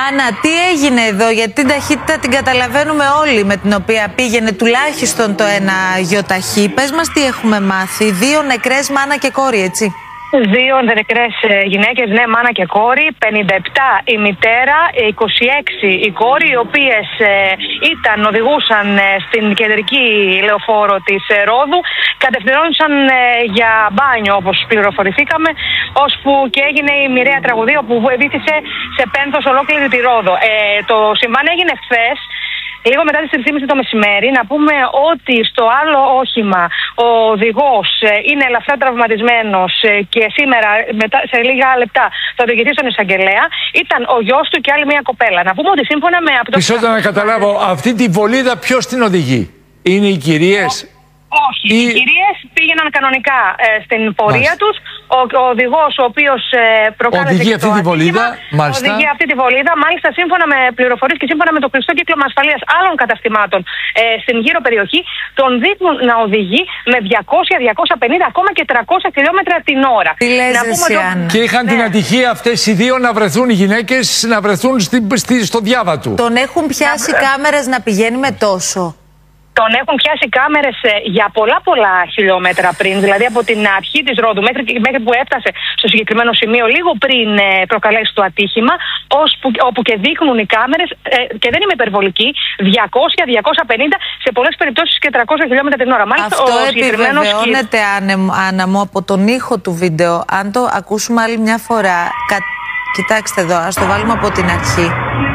Άννα, τι έγινε εδώ, γιατί την ταχύτητα την καταλαβαίνουμε όλοι με την οποία πήγαινε τουλάχιστον το ένα γιοταχή. Πες μας τι έχουμε μάθει. 2 νεκρές μάνα και κόρη, έτσι. 2 νεκρές γυναίκες, ναι, μάνα και κόρη, 57 η μητέρα, 26 η κόρη, οι οποίες οδηγούσαν στην κεντρική λεωφόρο της Ρόδου, κατευθυνόντουσαν για μπάνιο, όπως πληροφορηθήκαμε, ώσπου και έγινε η μοιραία τραγωδία που βήθησε σε πένθος ολόκληρη τη Ρόδο. Το συμβάν έγινε χθες, λίγο μετά τις 3:30 το μεσημέρι. Να πούμε ότι στο άλλο όχημα ο οδηγός είναι ελαφρά τραυματισμένος και σήμερα, σε λίγα λεπτά, θα οδηγηθεί στον εισαγγελέα. Ήταν ο γιος του και άλλη μια κοπέλα. Να πούμε ότι σύμφωνα με αυτό. Μισό να καταλάβω, αυτή τη βολίδα ποιος την οδηγεί? Είναι οι κυρίες? Όχι, οι κυρίες πήγαιναν κανονικά στην πορεία τους. Ο οδηγός, ο οποίος προκάλεσε οδηγεί αυτή τη βολίδα, οδηγεί αυτή τη βολίδα, μάλιστα σύμφωνα με πληροφορίες και σύμφωνα με το κλειστό κύκλωμα ασφαλείας άλλων καταστημάτων στην γύρω περιοχή, τον δείχνουν να οδηγεί με 200, 250, ακόμα και 300 χιλιόμετρα την ώρα. Τι λες, Άννα? Και είχαν την ατυχία αυτές οι 2 να βρεθούν οι γυναίκες, να βρεθούν στο διάβα του. Τον έχουν πιάσει κάμερες να πηγαίνει με τόσο? Τον έχουν πιάσει κάμερες για πολλά χιλιόμετρα πριν, δηλαδή από την αρχή της Ρόδου μέχρι που έφτασε στο συγκεκριμένο σημείο, λίγο πριν προκαλέσει το ατύχημα, όπου και δείχνουν οι κάμερες, και δεν είμαι υπερβολική, 200, 250, σε πολλές περιπτώσεις και 300 χιλιόμετρα την ώρα. Μάλιστα, αυτό επιβεβαιώνεται, Άννα μου, από τον ήχο του βίντεο. Αν το ακούσουμε άλλη μια φορά, κοιτάξτε εδώ, ας το βάλουμε από την αρχή.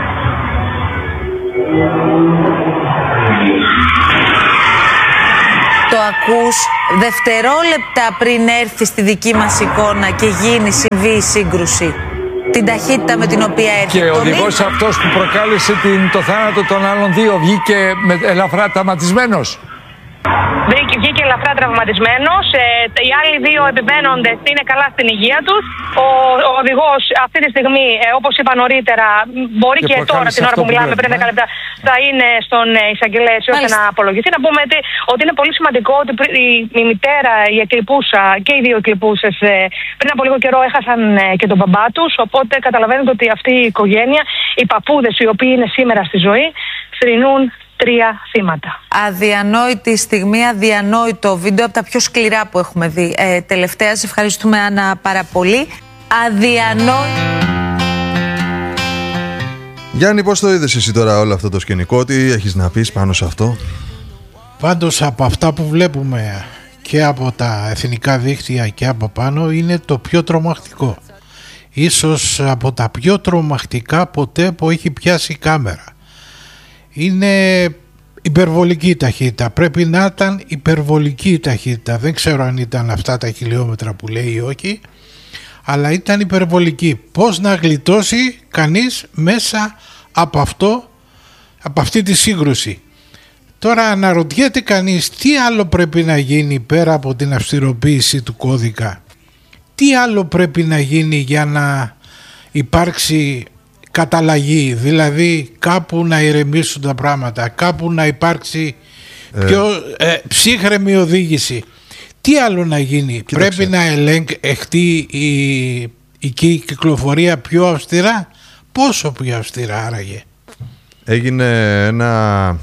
Το ακούς δευτερόλεπτα πριν έρθει στη δική μας εικόνα και συμβεί η σύγκρουση. Την ταχύτητα με την οποία έρχεται. Και ο οδηγός αυτός που προκάλεσε το θάνατο των άλλων 2 βγήκε ελαφρά τραυματισμένος. Βγήκε ελαφρά τραυματισμένος. Οι άλλοι 2 επιβαίνοντες είναι καλά στην υγεία τους. Ο οδηγός αυτή τη στιγμή, όπως είπα νωρίτερα, μπορεί και τώρα, την ώρα που μιλάμε, πριν 10 λεπτά, θα είναι στον εισαγγελέα έτσι ώστε να απολογηθεί. Να πούμε ότι είναι πολύ σημαντικό ότι η μητέρα, η εκλειπούσα και οι 2 εκλειπούσες πριν από λίγο καιρό έχασαν και τον μπαμπά τους. Οπότε καταλαβαίνετε ότι αυτή η οικογένεια, οι παππούδες οι οποίοι είναι σήμερα στη ζωή, θρηνούν 3 θύματα. Αδιανόητη στιγμή, αδιανόητο βίντεο, από τα πιο σκληρά που έχουμε δει. Τελευταία, σε ευχαριστούμε, Άννα, πάρα πολύ. Αδιανόητο. Γιάννη, πώς το είδες εσύ τώρα όλο αυτό το σκηνικό, τι έχεις να πεις πάνω σε αυτό? Πάντως από αυτά που βλέπουμε και από τα εθνικά δίκτυα και από πάνω, είναι το πιο τρομακτικό. Ίσως από τα πιο τρομακτικά ποτέ που έχει πιάσει η κάμερα. Είναι υπερβολική ταχύτητα. Πρέπει να ήταν υπερβολική ταχύτητα. Δεν ξέρω αν ήταν αυτά τα χιλιόμετρα που λέει ή όχι, αλλά ήταν υπερβολική. Πώς να γλιτώσει κανείς μέσα από αυτή τη σύγκρουση? Τώρα αναρωτιέται κανείς τι άλλο πρέπει να γίνει πέρα από την αυστηροποίηση του κώδικα. Τι άλλο πρέπει να γίνει για να υπάρξει καταλλαγή, δηλαδή κάπου να ηρεμήσουν τα πράγματα, κάπου να υπάρξει πιο ψύχρεμη οδήγηση. Τι άλλο να γίνει? Κοίταξε. Πρέπει να ελεγχθεί η κυκλοφορία πιο αυστηρά? Πόσο πιο αυστηρά άραγε? Έγινε ένα...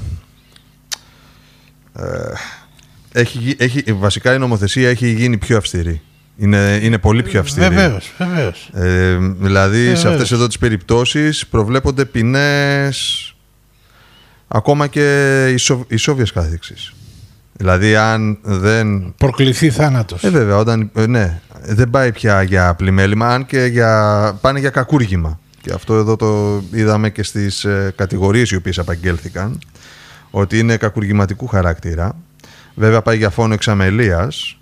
βασικά η νομοθεσία έχει γίνει πιο αυστηρή. Είναι πολύ πιο αυστηρή. Βεβαίως. Δηλαδή σε αυτές εδώ τις περιπτώσεις προβλέπονται ποινές ακόμα και ισόβιας κάθεξης. Δηλαδή αν δεν... προκληθεί θάνατος. Βέβαια, δεν πάει πια για πλημέλημα, αν και πάνε για κακούργημα. Και αυτό εδώ το είδαμε και στις κατηγορίες οι οποίες απαγγέλθηκαν, ότι είναι κακουργηματικού χαρακτήρα. Βέβαια πάει για φόνο εξαμελίας.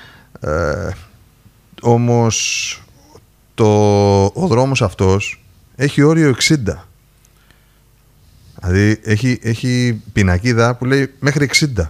Όμως ο δρόμος αυτός έχει όριο 60. Δηλαδή έχει πινακίδα που λέει μέχρι 60.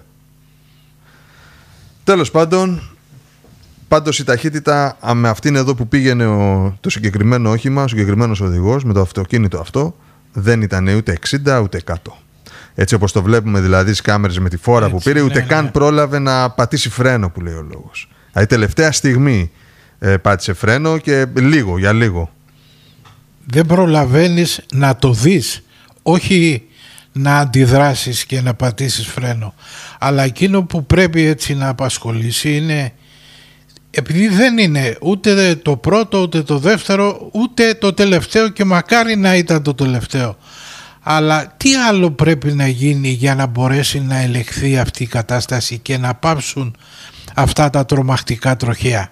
Τέλος πάντως η ταχύτητα με αυτήν εδώ που πήγαινε το συγκεκριμένο όχημα, ο συγκεκριμένος οδηγός με το αυτοκίνητο αυτό, δεν ήταν ούτε 60 ούτε 100. Έτσι όπως το βλέπουμε δηλαδή στις κάμερες με τη φόρα που πήρε, ούτε καν πρόλαβε να πατήσει φρένο, που λέει ο λόγος. Δηλαδή τελευταία στιγμή πάτησε φρένο και για λίγο. δεν προλαβαίνεις να το δεις, όχι να αντιδράσεις και να πατήσεις φρένο. Αλλά εκείνο που πρέπει έτσι να απασχολήσει είναι, επειδή δεν είναι ούτε το πρώτο, ούτε το δεύτερο, ούτε το τελευταίο, και μακάρι να ήταν το τελευταίο, αλλά τι άλλο πρέπει να γίνει για να μπορέσει να ελεγχθεί αυτή η κατάσταση και να πάψουν αυτά τα τρομακτικά τροχαία?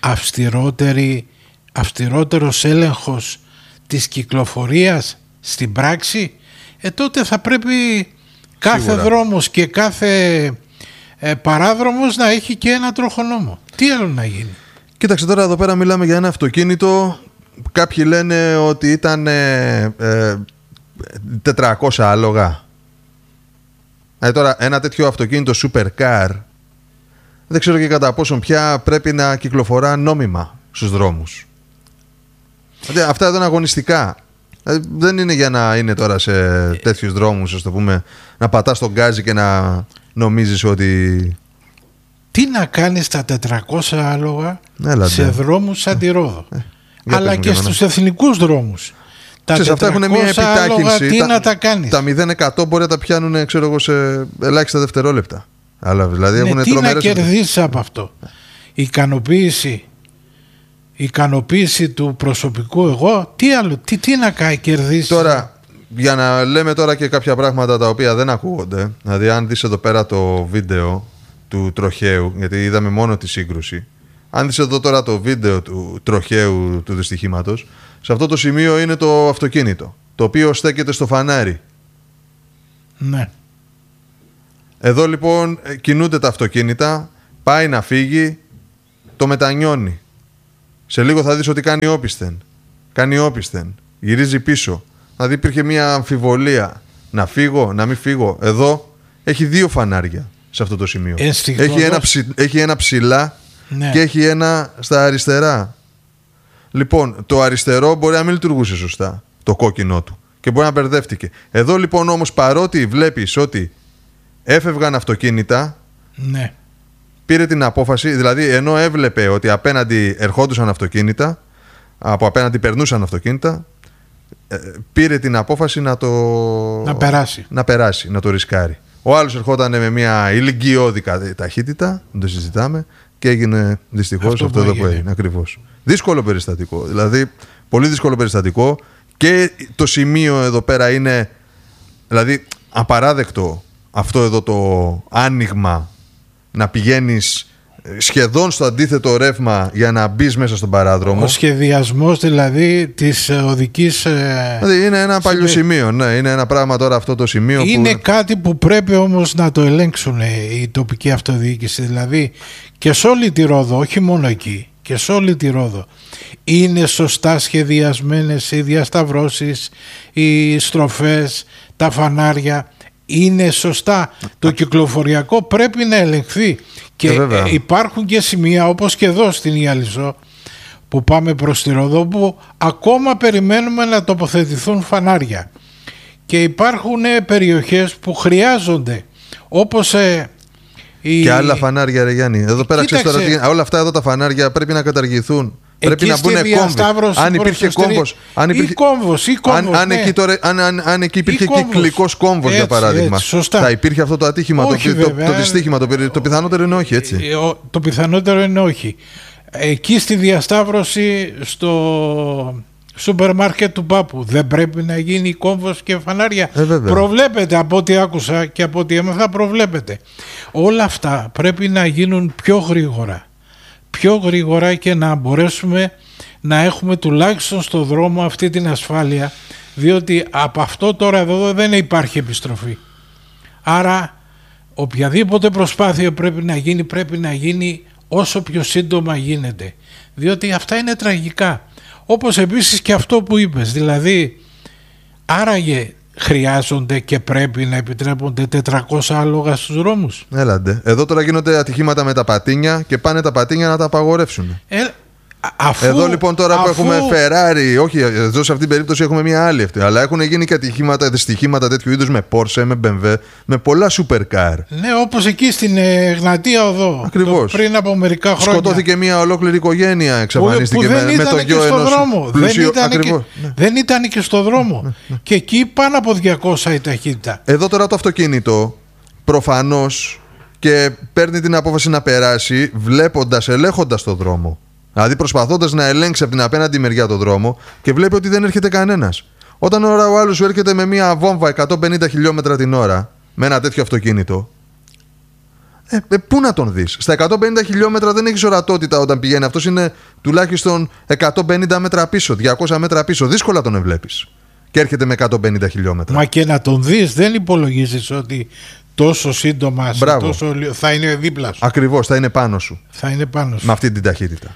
Αυστηρότερος έλεγχος της κυκλοφορίας στην πράξη, τότε θα πρέπει κάθε δρόμος και κάθε παράδρομος να έχει και ένα τροχονόμο. Τι άλλο να γίνει? Κοίταξε, τώρα εδώ πέρα μιλάμε για ένα αυτοκίνητο. Κάποιοι λένε ότι ήταν 400 άλογα. Τώρα ένα τέτοιο αυτοκίνητο supercar δεν ξέρω και κατά πόσον πια πρέπει να κυκλοφορά νόμιμα στους δρόμους. Αυτά εδώ είναι αγωνιστικά. Δεν είναι για να είναι τώρα σε τέτοιους δρόμους, ας το πούμε, να πατάς τον γκάζι και να νομίζεις ότι... Τι να κάνεις τα 400 άλογα σε δρόμους σαν τη Ρόδο, αλλά και στους εθνικούς δρόμους. Τα 400 αυτά έχουν μια επιτάχυνση. Τι να τα κάνεις? Τα 0% μπορεί να τα πιάνουν, ξέρω εγώ, σε ελάχιστα δευτερόλεπτα. Αλλά δηλαδή έχουν τι να κερδίσεις από αυτό? Ικανοποίηση του προσωπικού εγώ? Τι άλλο, τι να κερδίσεις? Τώρα, για να λέμε τώρα και κάποια πράγματα τα οποία δεν ακούγονται, δηλαδή αν δεις εδώ πέρα το βίντεο του τροχαίου, γιατί είδαμε μόνο τη σύγκρουση, αν δεις εδώ τώρα το βίντεο του τροχαίου του δυστυχήματος, σε αυτό το σημείο είναι το αυτοκίνητο, το οποίο στέκεται στο φανάρι. Ναι. Εδώ λοιπόν κινούνται τα αυτοκίνητα, πάει να φύγει, το μετανιώνει. Σε λίγο θα δεις ότι κάνει όπισθεν, γυρίζει πίσω. Δηλαδή υπήρχε μια αμφιβολία, να φύγω, να μην φύγω. Εδώ έχει 2 φανάρια σε αυτό το σημείο. Έχει ένα ψηλά, ναι, και έχει ένα στα αριστερά. Λοιπόν, το αριστερό μπορεί να μην λειτουργούσε σωστά, το κόκκινό του, και μπορεί να μπερδεύτηκε. Εδώ λοιπόν όμως, παρότι βλέπεις ότι έφευγαν αυτοκίνητα, ναι, πήρε την απόφαση, δηλαδή ενώ έβλεπε ότι απέναντι ερχόντουσαν αυτοκίνητα, από απέναντι περνούσαν αυτοκίνητα, πήρε την απόφαση να περάσει, να το ρισκάρει. Ο άλλος ερχόταν με μια ηλικιώδη ταχύτητα, δεν το συζητάμε, και έγινε δυστυχώς αυτό εδώ που έγινε. Ακριβώς. Δύσκολο περιστατικό, δηλαδή πολύ δύσκολο περιστατικό, και το σημείο εδώ πέρα είναι, δηλαδή, απαράδεκτο αυτό εδώ το άνοιγμα, να πηγαίνεις σχεδόν στο αντίθετο ρεύμα για να μπεις μέσα στον παράδρομο. Ο σχεδιασμός δηλαδή της οδικής... Δηλαδή είναι ένα παλιό σημείο, ναι, είναι ένα πράγμα τώρα αυτό το σημείο. Είναι κάτι που πρέπει όμως να το ελέγξουν η τοπική αυτοδιοίκηση, δηλαδή και σε όλη τη Ρόδο, όχι μόνο εκεί, και σε όλη τη Ρόδο. Είναι σωστά σχεδιασμένες οι διασταυρώσεις, οι στροφές, τα φανάρια. Είναι σωστά. Το κυκλοφοριακό πρέπει να ελεγχθεί. Και υπάρχουν και σημεία, όπως και εδώ στην Ιαλισσό, που πάμε προς τη Ρόδο, που ακόμα περιμένουμε να τοποθετηθούν φανάρια. Και υπάρχουν περιοχές που χρειάζονται, όπως και άλλα φανάρια, ρε Γιάννη. Εδώ πέρα ξέρεις τώρα, όλα αυτά εδώ τα φανάρια πρέπει να καταργηθούν. Πρέπει να μπουν κόμβες. Αν υπήρχε κόμβος. Αν εκεί υπήρχε κυκλικός κόμβος, για παράδειγμα, θα υπήρχε αυτό το ατύχημα, το δυστύχημα. Το πιθανότερο είναι όχι, έτσι. Το πιθανότερο είναι όχι. Εκεί στη διασταύρωση στο σούπερ μάρκετ του Πάπου δεν πρέπει να γίνει κόμβος και φανάρια? Προβλέπεται, από ό,τι άκουσα και από ό,τι έμαθα, προβλέπεται. Όλα αυτά πρέπει να γίνουν πιο γρήγορα και να μπορέσουμε να έχουμε τουλάχιστον στο δρόμο αυτή την ασφάλεια, διότι από αυτό τώρα εδώ δεν υπάρχει επιστροφή. Άρα οποιαδήποτε προσπάθεια πρέπει να γίνει όσο πιο σύντομα γίνεται, διότι αυτά είναι τραγικά. Όπως επίσης και αυτό που είπες, δηλαδή άραγε χρειάζονται και πρέπει να επιτρέπονται 400 άλογα στους δρόμους? Έλαντε. Εδώ τώρα γίνονται ατυχήματα με τα πατίνια και πάνε τα πατίνια να τα απαγορεύσουν. Εδώ λοιπόν τώρα που έχουμε Ferrari, όχι, εδώ σε αυτήν την περίπτωση έχουμε μια άλλη αυτή, αλλά έχουν γίνει και δυστυχήματα τέτοιου είδους με Porsche, με BMW, με πολλά supercar. Ναι, όπως εκεί στην Εγνατία Οδό. Ακριβώς. Πριν από μερικά χρόνια. Σκοτώθηκε μια ολόκληρη οικογένεια, εξαφανίστηκε με το γιο ενός πλουσίου. Δεν ήταν και στο δρόμο. Και εκεί πάνω από 200 η ταχύτητα. Εδώ τώρα το αυτοκίνητο προφανώς και παίρνει την απόφαση να περάσει ελέγχοντας το δρόμο. Δηλαδή προσπαθώντας να ελέγξει από την απέναντι μεριά τον δρόμο και βλέπει ότι δεν έρχεται κανένας. Όταν ο άλλος σου έρχεται με μια βόμβα 150 χιλιόμετρα την ώρα, με ένα τέτοιο αυτοκίνητο, πού να τον δεις? Στα 150 χιλιόμετρα δεν έχεις ορατότητα όταν πηγαίνει. Αυτός είναι τουλάχιστον 150 μέτρα πίσω, 200 μέτρα πίσω. Δύσκολα τον ευλέπεις. Και έρχεται με 150 χιλιόμετρα. Μα και να τον δεις, δεν υπολογίζεις ότι τόσο σύντομα θα είναι δίπλα σου. Ακριβώς, θα είναι πάνω σου. Θα είναι πάνω σου. Με αυτή την ταχύτητα.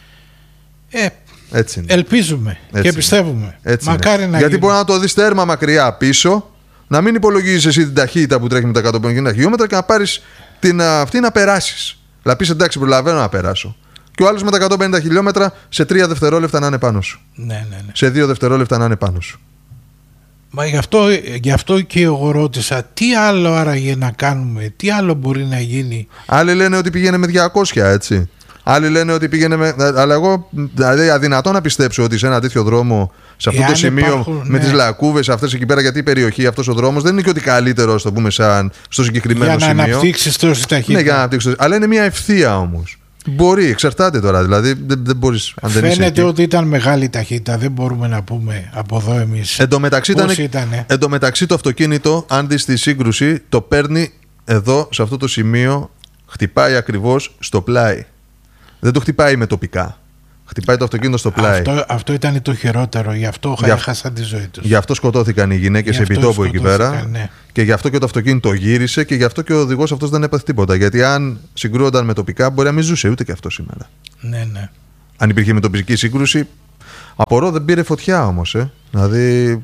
Έτσι είναι. Ελπίζουμε και πιστεύουμε. Μακάρι να Γιατί μπορεί να το δεις τέρμα μακριά πίσω, να μην υπολογίζεις εσύ την ταχύτητα που τρέχει με τα 150 χιλιόμετρα και να πάρεις αυτή να περάσεις. Να πεις εντάξει, προλαβαίνω να περάσω. Και ο άλλος με τα 150 χιλιόμετρα σε 3 δευτερόλεπτα να είναι πάνω σου. Ναι. Σε 2 δευτερόλεπτα να είναι πάνω σου. Μα γι' αυτό και εγώ ρώτησα τι άλλο άραγε να κάνουμε, τι άλλο μπορεί να γίνει. Άλλοι λένε ότι πήγαινε με 200, έτσι. Άλλοι λένε ότι πήγαινε με. Αλλά εγώ δηλαδή αδυνατό να πιστέψω ότι σε ένα τέτοιο δρόμο, σε αυτό το σημείο, με τις λακκούβες αυτές εκεί πέρα, γιατί η περιοχή, αυτός ο δρόμος δεν είναι και ότι καλύτερο, το πούμε, σαν στο συγκεκριμένο σημείο. Για να αναπτύξεις τόση ταχύτητα. Ναι, για να αναπτύξεις. Αλλά είναι μια ευθεία όμως. Μπορεί, εξαρτάται τώρα. Δηλαδή δεν μπορείς. Φαίνεται ότι ήταν μεγάλη ταχύτητα. Δεν μπορούμε να πούμε από εδώ εμείς. Εν τω μεταξύ το αυτοκίνητο, αν δεις τη σύγκρουση, το παίρνει εδώ, σε αυτό το σημείο, χτυπάει ακριβώς στο πλάι. Δεν το χτυπάει με τοπικά. Χτυπάει το αυτοκίνητο στο πλάι. Αυτό ήταν το χειρότερο. Γι' αυτό έχασαν τη ζωή τους. Γι' αυτό σκοτώθηκαν οι γυναίκες επί τόπου εκεί πέρα. Ναι. Και γι' αυτό και το αυτοκίνητο γύρισε και γι' αυτό και ο οδηγός αυτός δεν έπαθε τίποτα. Γιατί αν συγκρούονταν με τοπικά, μπορεί να μην ζούσε ούτε και αυτό σήμερα. Ναι. Αν υπήρχε με τοπική σύγκρουση, απορώ δεν πήρε φωτιά όμως. Δηλαδή.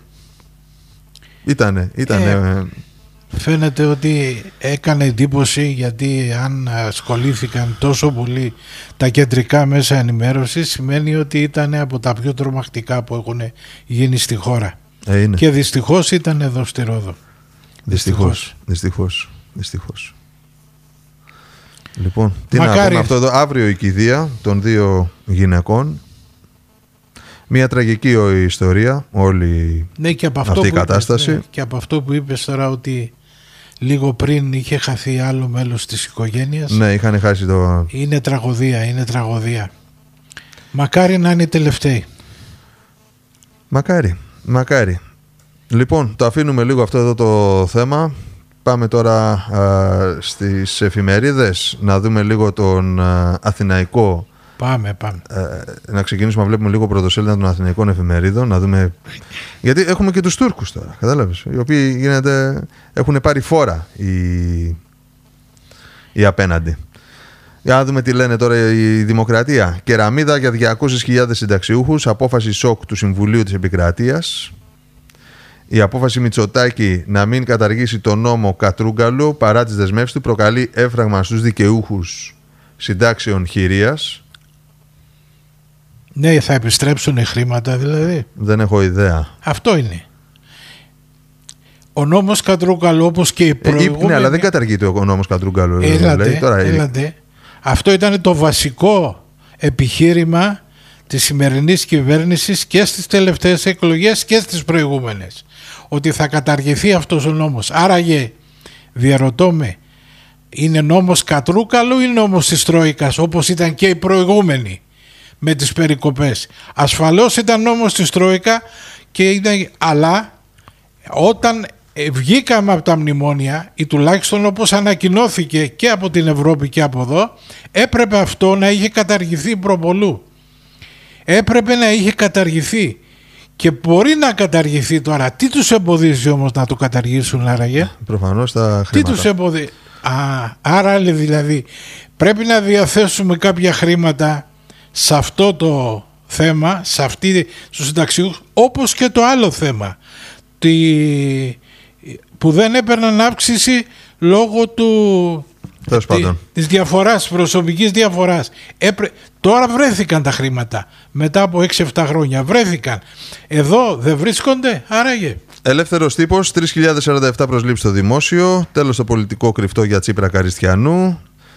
Ήτανε. Φαίνεται ότι έκανε εντύπωση, γιατί αν ασχολήθηκαν τόσο πολύ τα κεντρικά μέσα ενημέρωσης, σημαίνει ότι ήταν από τα πιο τρομακτικά που έχουν γίνει στη χώρα. Είναι. Και δυστυχώς ήταν εδώ στη Ρόδο. Δυστυχώς. Λοιπόν, τι να πούμε αυτό εδώ. Αύριο η κηδεία των 2 γυναικών. Μια τραγική ιστορία όλη και από αυτή η κατάσταση. Και από αυτό που είπες τώρα, ότι λίγο πριν είχε χαθεί άλλο μέλος της οικογένειας. Ναι, είχαν χάσει το. Είναι τραγωδία. Μακάρι να είναι οι τελευταίοι. Μακάρι. Λοιπόν, το αφήνουμε λίγο αυτό εδώ το θέμα. Πάμε τώρα στις εφημερίδες να δούμε λίγο τον Αθηναϊκό. Πάμε. Να ξεκινήσουμε να βλέπουμε λίγο πρωτοσέλιδα των Αθηναϊκών εφημερίδων, να δούμε. Γιατί έχουμε και τους Τούρκους τώρα, κατάλαβες, οι οποίοι έχουν πάρει φόρα οι απέναντι. Για να δούμε τι λένε τώρα η Δημοκρατία. Κεραμίδα για 200.000 συνταξιούχους, απόφαση σοκ του Συμβουλίου της Επικρατείας. Η απόφαση Μητσοτάκη να μην καταργήσει τον νόμο Κατρούγκαλου παρά τις δεσμεύσεις του προκαλεί εύφραγμα στους δικαιούχους συντάξεων χειρίας. Ναι, θα επιστρέψουν χρήματα δηλαδή. Δεν έχω ιδέα. Αυτό είναι. Ο νόμος Κατρούγκαλου, όπως και η προηγούμενη. Ναι, αλλά δεν καταργείται ο νόμος Κατρούγκαλου. Έλατε. Αυτό ήταν το βασικό επιχείρημα της σημερινής κυβέρνησης και στις τελευταίες εκλογές και στις προηγούμενες. Ότι θα καταργηθεί αυτός ο νόμος. Άραγε, διαρωτώ με, είναι νόμος Κατρούγκαλου ή νόμος της Τρόικας, όπως ήταν και οι προηγούμενοι με τις περικοπές? Ασφαλώς ήταν νόμος της Τρόικα, αλλά όταν βγήκαμε από τα μνημόνια, ή τουλάχιστον όπως ανακοινώθηκε και από την Ευρώπη και από εδώ, έπρεπε αυτό να είχε καταργηθεί προπολού. Έπρεπε να είχε καταργηθεί. Και μπορεί να καταργηθεί τώρα. Τι τους εμποδίζει όμως να το καταργήσουν, άραγε? Προφανώς τα χρήματα. Τι τους εμποδίζει? Άρα δηλαδή πρέπει να διαθέσουμε κάποια χρήματα σε αυτό το θέμα, στους συνταξιούχους, όπως και το άλλο θέμα που δεν έπαιρναν αύξηση λόγω της διαφοράς, προσωπικής διαφοράς. Τώρα βρέθηκαν τα χρήματα. Μετά από 6-7 χρόνια βρέθηκαν. Εδώ δεν βρίσκονται, άραγε. Ελεύθερος τύπος, 3.047 προσλήψεις στο δημόσιο. Τέλος το πολιτικό κρυφτό για Τσίπρα Καριστιανού.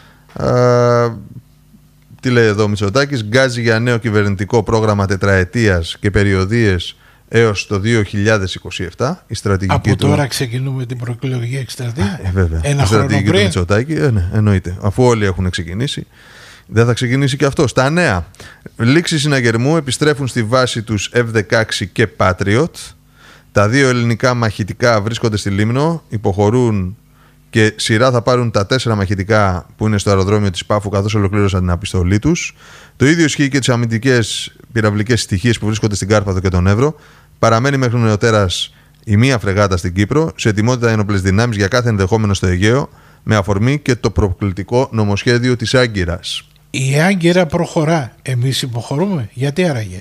Τι λέει εδώ ο Μητσοτάκης? Γκάζι για νέο κυβερνητικό πρόγραμμα τετραετίας και περιοδίες έως το 2027. Η στρατηγική από του... τώρα ξεκινούμε την προεκλογική εκστρατεία. Βέβαια. Ένα χρόνο πριν. Του Μητσοτάκη, ναι, εννοείται. Αφού όλοι έχουν ξεκινήσει, δεν θα ξεκινήσει και αυτό. Στα νέα. Λήξη συναγερμού, επιστρέφουν στη βάση τους F-16 και Patriot. Τα 2 ελληνικά μαχητικά βρίσκονται στη Λίμνο, υποχωρούν και σειρά θα πάρουν τα 4 μαχητικά που είναι στο αεροδρόμιο της Πάφου, καθώς ολοκλήρωσαν την αποστολή τους. Το ίδιο ισχύει και τις αμυντικές πυραυλικές στοιχείες που βρίσκονται στην Κάρπαθο και τον Εύρο. Παραμένει μέχρι νεοτέρας η μία φρεγάτα στην Κύπρο, σε ετοιμότητα ένοπλες δυνάμεις για κάθε ενδεχόμενο στο Αιγαίο, με αφορμή και το προκλητικό νομοσχέδιο της Άγκυρας. Η Άγκυρα προχωρά. Εμείς υποχωρούμε. Γιατί άραγε?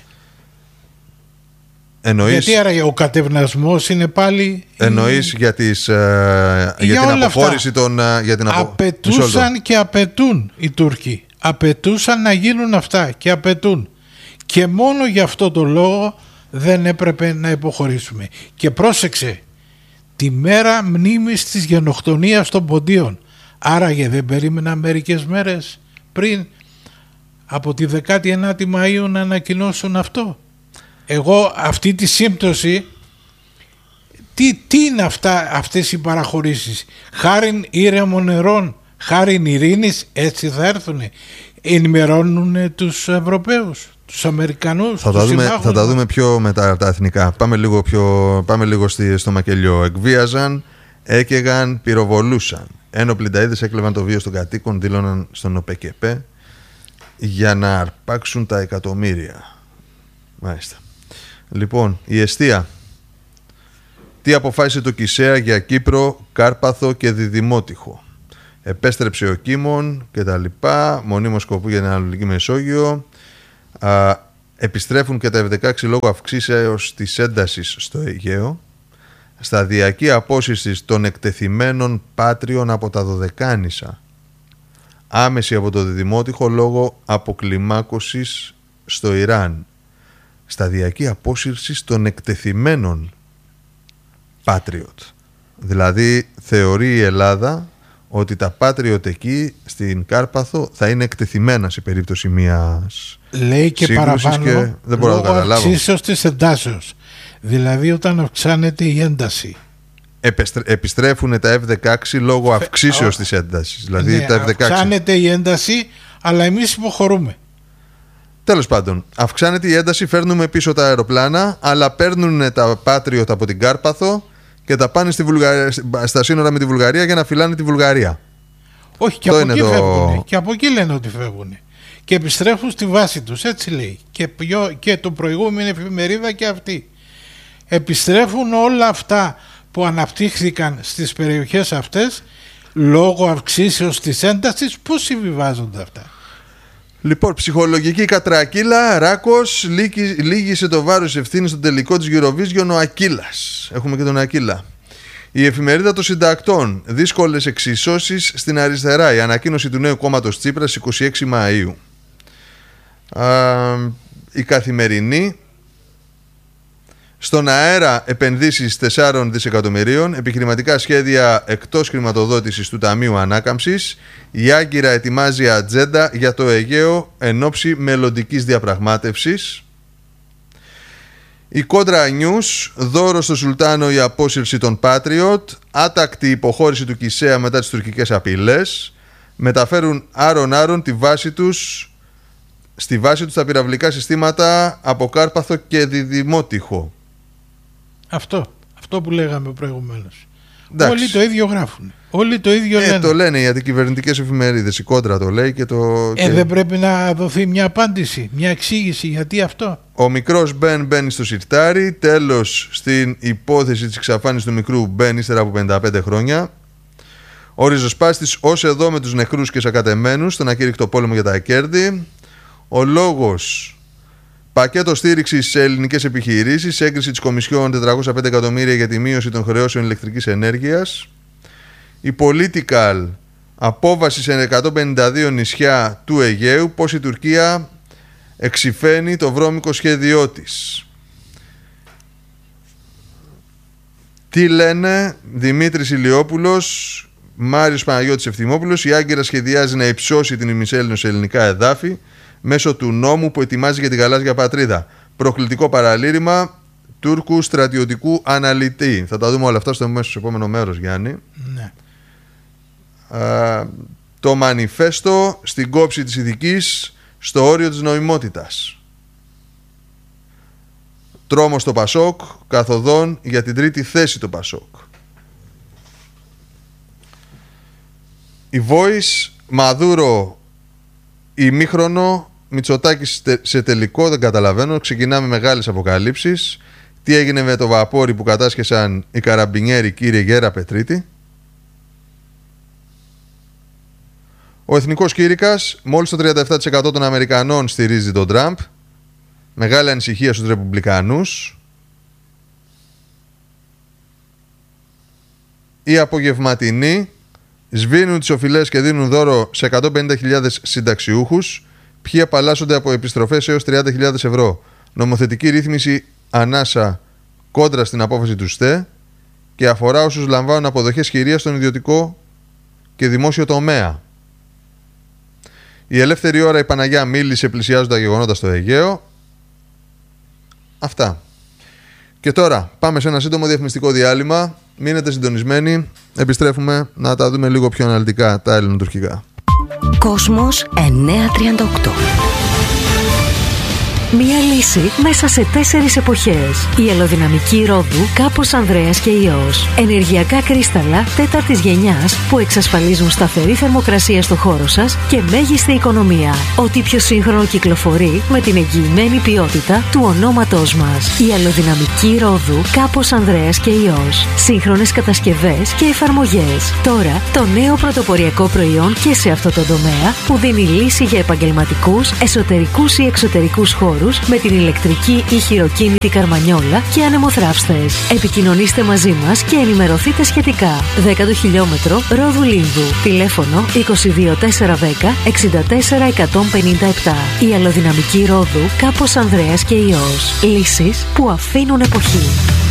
Γιατί άραγε ο κατευνασμός είναι πάλι... Εννοείς για την αποχώρηση των... Απαιτούσαν και απαιτούν οι Τούρκοι. Απαιτούσαν να γίνουν αυτά και απαιτούν. Και μόνο γι' αυτό το λόγο δεν έπρεπε να υποχωρήσουμε. Και πρόσεξε, τη μέρα μνήμης της γενοκτονίας των Ποντίων. Άραγε δεν περίμενα μερικές μέρες πριν από τη 19η Μαΐου να ανακοινώσουν αυτό? Εγώ αυτή τη σύμπτωση, τι είναι αυτές οι παραχωρήσεις? Χάριν ήρεμων νερών, χάριν ειρήνης, έτσι θα έρθουν? Ενημερώνουν τους Ευρωπαίους, τους Αμερικανούς, θα τα δούμε πιο μετά τα εθνικά. Πάμε λίγο στο μακελιό. Εκβίαζαν, έκαιγαν, πυροβολούσαν. Ένοπλοι ταΐδες έκλεβαν το βίο των κατοίκων, δήλωναν στον ΟΠΕΚΕΠΕ για να αρπάξουν τα εκατομμύρια. Μάλιστα. Λοιπόν, η εστία. Τι αποφάσισε το Κισέα για Κύπρο, Κάρπαθο και Διδημότυχο? Επέστρεψε ο Κίμων και τα λοιπά. Μονίμως σκοπού για την Ανατολική Μεσόγειο. Επιστρέφουν και τα F-16 λόγω αυξήσεως της έντασης στο Αιγαίο. Σταδιακή απόσυρση των εκτεθειμένων Πάτριων από τα Δωδεκάνησα. Άμεση από το Διδημότυχο λόγω αποκλιμάκωσης στο Ιράν. Σταδιακή απόσυρση των εκτεθειμένων Patriot. Δηλαδή θεωρεί η Ελλάδα ότι τα Patriot εκεί στην Κάρπαθο θα είναι εκτεθειμένα σε περίπτωση μιας λέει και παραπάνω και δεν μπορώ να το καταλάβω. Αυξήσεως της εντάσεως. Δηλαδή όταν αυξάνεται η ένταση. Επιστρέφουν τα F-16 λόγω αυξήσεως της έντασης. Δηλαδή ναι, τα F-16. Αυξάνεται η ένταση, αλλά εμείς υποχωρούμε. Τέλος πάντων, αυξάνεται η ένταση, φέρνουμε πίσω τα αεροπλάνα, αλλά παίρνουν τα Patriot από την Κάρπαθο και τα πάνε στα σύνορα με τη Βουλγαρία για να φυλάνε τη Βουλγαρία. Όχι, και από εκεί φεύγουν. Και από εκεί λένε ότι φεύγουν. Και επιστρέφουν στη βάση τους, έτσι λέει. Και το προηγούμενη εφημερίδα και αυτή. Επιστρέφουν όλα αυτά που αναπτύχθηκαν στις περιοχές αυτές λόγω αυξήσεως της έντασης. Πώς συμβιβάζονται αυτά? Λοιπόν, ψυχολογική κατρακύλα, Ράκος, λύγησε το βάρος ευθύνης στο τελικό της Eurovision ο Ακύλας. Έχουμε και τον Ακύλα. Η εφημερίδα των συντακτών, δύσκολες εξισώσεις στην αριστερά. Η ανακοίνωση του νέου κόμματος Τσίπρας 26 Μαΐου. Η Καθημερινή, στον αέρα επενδύσεις 4 δισεκατομμυρίων, επιχειρηματικά σχέδια εκτός χρηματοδότησης του Ταμείου Ανάκαμψης. Η Άγκυρα ετοιμάζει ατζέντα για το Αιγαίο εν ώψη μελλοντικής διαπραγμάτευσης. Η Κόντρα News, δώρο στο Σουλτάνο η απόσυρση των Patriot, άτακτη υποχώρηση του Κισέα μετά τις τουρκικές απειλές, μεταφέρουν άρον-άρον στη βάση τους τα πυραυλικά συστήματα από Κάρπαθο και Διδημότυχο. Αυτό που λέγαμε προηγουμένως. Όλοι το ίδιο γράφουν. Όλοι το ίδιο λένε. Το λένε οι αντικυβερνητικές εφημερίδες. Η Κόντρα το λέει και το. Δεν πρέπει να δοθεί μια απάντηση, μια εξήγηση γιατί αυτό. Ο μικρός Μπεν μπαίνει στο σιρτάρι. Τέλος στην υπόθεση της εξαφάνισης του μικρού Μπεν ύστερα από 55 χρόνια. Ο ριζοσπάστης ως εδώ με τους νεκρούς και σακατεμένους στον ακήρυκτο πόλεμο για τα κέρδη. Ο λόγος. Πακέτο στήριξης σε ελληνικές επιχειρήσεις, έγκριση της Κομισιόν 405 εκατομμύρια για τη μείωση των χρεώσεων ηλεκτρικής ενέργειας. Η Political, απόβαση σε 152 νησιά του Αιγαίου, πώς η Τουρκία εξυφαίνει το βρώμικο σχέδιό της. Τι λένε Δημήτρης Ηλιόπουλος, Μάριος Παναγιώτης Ευθυμόπουλος? Η Άγκυρα σχεδιάζει να υψώσει την ημισέλληνο σε ελληνικά εδάφη μέσω του νόμου που ετοιμάζει για την γαλάζια πατρίδα. Προκλητικό παραλήρημα Τούρκου στρατιωτικού αναλυτή. Θα τα δούμε όλα αυτά στο επόμενο μέρος, Γιάννη. Ναι. Το μανιφέστο στην κόψη της ηθικής στο όριο της νοημότητας. Τρόμος στο Πασόκ, καθοδόν για την τρίτη θέση το Πασόκ. Η Voice, Μαδούρο ημίχρονο, Μητσοτάκης σε τελικό, δεν καταλαβαίνω. Ξεκινάμε μεγάλες αποκαλύψεις. Τι έγινε με το βαπόρι που κατάσχεσαν οι καραμπινιέροι, κύριε Γέρα Πετρίτη? Ο Εθνικός Κήρυκας, μόλις το 37% των Αμερικανών στηρίζει τον Τραμπ. Μεγάλη ανησυχία στους Ρεπουμπλικανούς. Οι απογευματινοί σβήνουν τις οφειλές και δίνουν δώρο σε 150.000 συνταξιούχους. Ποιοι απαλλάσσονται από επιστροφές έως 30.000 ευρώ. Νομοθετική ρύθμιση ανάσα κόντρα στην απόφαση του ΣΤΕ και αφορά όσους λαμβάνουν αποδοχές χειρίας στον ιδιωτικό και δημόσιο τομέα. Η ελεύθερη ώρα η Παναγιά μίλησε πλησιάζοντα τα γεγονότα στο Αιγαίο. Αυτά. Και τώρα πάμε σε ένα σύντομο διαφημιστικό διάλειμμα. Μείνετε συντονισμένοι. Επιστρέφουμε να τα δούμε λίγο πιο αναλυτικά τα ελληνοτουρκικά. Κόσμος 938. Μία λύση μέσα σε 4 εποχές. Η αλλοδυναμική ρόδου Κάπος Ανδρέας και Υιός. Ενεργειακά κρίσταλα 4ης γενιάς που εξασφαλίζουν σταθερή θερμοκρασία στο χώρο σας και μέγιστη οικονομία. Ό,τι πιο σύγχρονο κυκλοφορεί με την εγγυημένη ποιότητα του ονόματός μας. Η αλλοδυναμική ρόδου Κάπος Ανδρέας και Υιός. Σύγχρονες κατασκευές και εφαρμογές. Τώρα το νέο πρωτοποριακό προϊόν και σε αυτό το τομέα που δίνει λύση για επαγγελματικούς, εσωτερικούς ή εξωτερικούς χώρους με την ηλεκτρική ή χειροκίνητη καρμανιόλα και ανεμοθράυστες. Επικοινωνήστε μαζί μας και ενημερωθείτε σχετικά. 10ο χιλιόμετρο Ρόδου Λίνδου. Τηλέφωνο 22410 64157. Η αλλοδυναμική ρόδου Κάπος Ανδρέας και Υιός. Λύσεις που αφήνουν εποχή.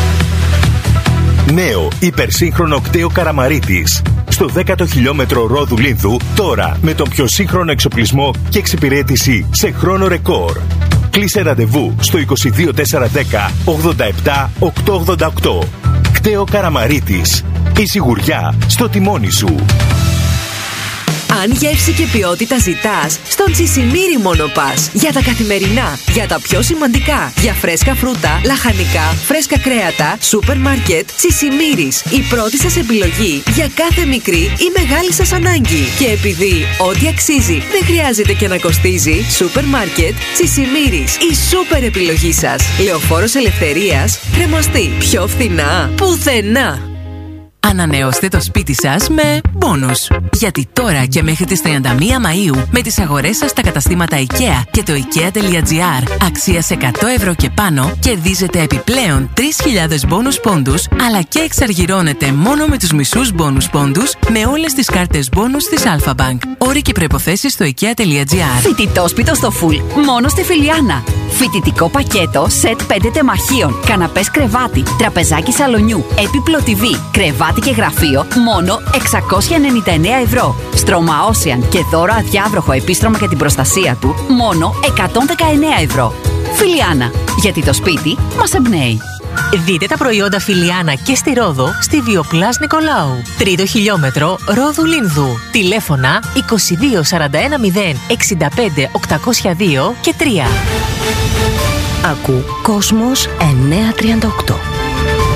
Νέο υπερσύγχρονο κτέο Καραμαρίτης. Στο 10ο χιλιόμετρο Ρόδου Λίνδου, τώρα με τον πιο σύγχρονο εξοπλισμό και εξυπηρέτηση σε χρόνο ρεκόρ. Κλείσε ραντεβού στο 22410 87 888. Κτέο Καραμαρίτης. Η σιγουριά στο τιμόνι σου. Αν γεύση και ποιότητα ζητάς, στον Τσισιμίρι μόνο πας. Για τα καθημερινά, για τα πιο σημαντικά, για φρέσκα φρούτα, λαχανικά, φρέσκα κρέατα, σούπερ μάρκετ, Τσισιμίρις. Η πρώτη σας επιλογή για κάθε μικρή ή μεγάλη σας ανάγκη. Και επειδή ό,τι αξίζει δεν χρειάζεται και να κοστίζει, σούπερ μάρκετ, Τσισιμίρις. Η σούπερ επιλογή σας. Λεωφόρος Ελευθερίας, κρεμαστή. Πιο φθηνά, πουθενά. Ανανεώστε το σπίτι σας με μπόνους. Γιατί τώρα και μέχρι τις 31 Μαΐου με τις αγορές σας στα καταστήματα IKEA και το IKEA.gr αξίας 100 ευρώ και πάνω κερδίζετε επιπλέον 3.000 μπόνους πόντους, αλλά και εξαργυρώνετε μόνο με τους μισούς μπόνους πόντους με όλες τις κάρτες μπόνους της Alpha Bank. Όροι και προϋποθέσεις στο IKEA.gr. Φοιτητόσπιτο στο Φουλ, μόνο στη Φιλιάνα. Φοιτητικό πακέτο, σετ 5 τεμαχίων, καναπές κρεβάτι, τραπεζάκι σαλονιού, έπιπλο TV, κρεβάτι και γραφείο, μόνο 699 ευρώ. Στρώμα Ocean και δώρο αδιάβροχο επίστρωμα για την προστασία του, μόνο 119 ευρώ. Φιλιάνα, γιατί το σπίτι μας εμπνέει. Δείτε τα προϊόντα Φιλιάνα και στη Ρόδο στη Βιοπλάς Νικολάου. 3ο χιλιόμετρο Ρόδου Λίνδου. Τηλέφωνα 22 41 0 65 802 και 3. Ακού Κόσμος 938.